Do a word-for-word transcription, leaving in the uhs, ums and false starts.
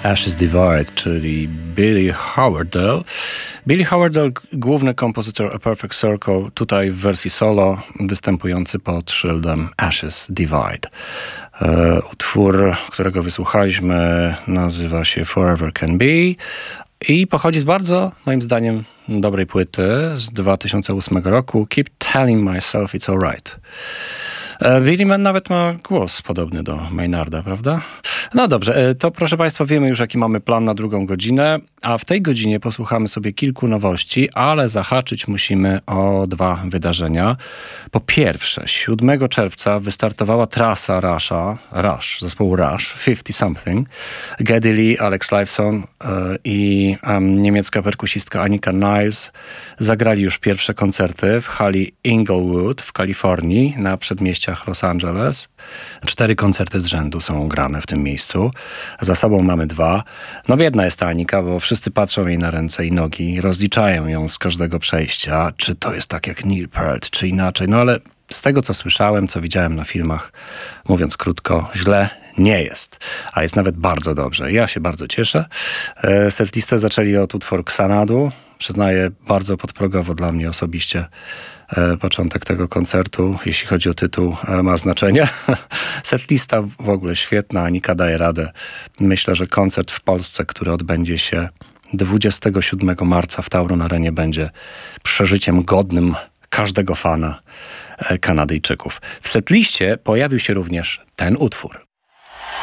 Ashes Divide, czyli Billy Howerdale. Billy Howerdale, główny kompozytor A Perfect Circle, tutaj w wersji solo, występujący pod szyldem Ashes Divide. E, utwór, którego wysłuchaliśmy, nazywa się Forever Can Be i pochodzi z bardzo, moim zdaniem, dobrej płyty z dwa tysiące ósmego roku, Keep Telling Myself It's Alright. Billy Man nawet ma głos podobny do Maynarda, prawda? No dobrze, to proszę Państwa, wiemy już, jaki mamy plan na drugą godzinę, a w tej godzinie posłuchamy sobie kilku nowości, ale zahaczyć musimy o dwa wydarzenia. Po pierwsze, siódmego czerwca wystartowała trasa Rusha, Rush, zespołu Rush, fifty something. Geddy Lee, Alex Lifeson yy, i um, niemiecka perkusistka Annika Niles zagrali już pierwsze koncerty w hali Inglewood w Kalifornii na przedmieściach Los Angeles. Cztery koncerty z rzędu są grane w tym miejscu. Za sobą mamy dwa. No biedna jest ta Anika, bo wszyscy patrzą jej na ręce i nogi, rozliczają ją z każdego przejścia, czy to jest tak jak Neil Peart, czy inaczej. No ale z tego, co słyszałem, co widziałem na filmach, mówiąc krótko, źle nie jest. A jest nawet bardzo dobrze. Ja się bardzo cieszę. Setlistę zaczęli od utworu Xanadu. Przyznaję, bardzo podprogowo dla mnie osobiście początek tego koncertu, jeśli chodzi o tytuł, ma znaczenie. Setlista w ogóle świetna, Anika daje radę. Myślę, że koncert w Polsce, który odbędzie się dwudziestego siódmego marca w Tauron Arenie, będzie przeżyciem godnym każdego fana Kanadyjczyków. W setliście pojawił się również ten utwór.